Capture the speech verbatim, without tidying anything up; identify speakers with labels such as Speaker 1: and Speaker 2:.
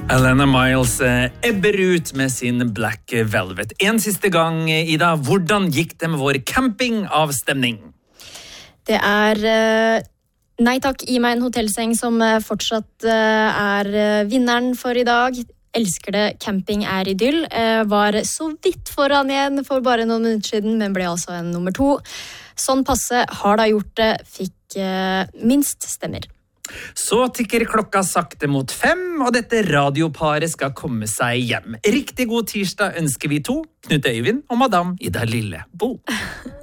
Speaker 1: Alana Miles eh, ebber ut med sin Black Velvet. En siste gang, Ida, hvordan gikk det med vår campingavstemning?
Speaker 2: Det er uh, Nei takk, gi meg en hotellseng som uh, fortsatt uh, er uh, vinneren for i dag. Elsker det, camping er idyll. Uh, var så vidt foran igjen for bare noen minutter siden, men ble altså en nummer to. Sånn passe, har da gjort det, fikk uh, minst stemmer.
Speaker 1: Så tikker klokka sakte mot fem, og dette radioparet skal komme seg hjem. Riktig god tirsdag ønsker vi to, Knut Øyvind og Madame Ida Lillebo.